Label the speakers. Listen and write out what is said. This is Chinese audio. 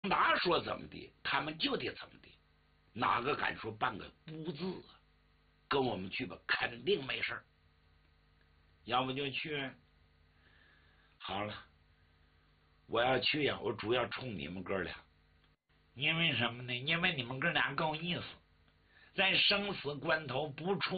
Speaker 1: 达说怎么的，他们就得怎么的，哪个敢说半个不字啊？跟我们去吧，肯定没事儿。要不就去。好了，我要去呀，我主要冲你们哥俩。因为什么呢？因为你们哥俩够意思，在生死关头不出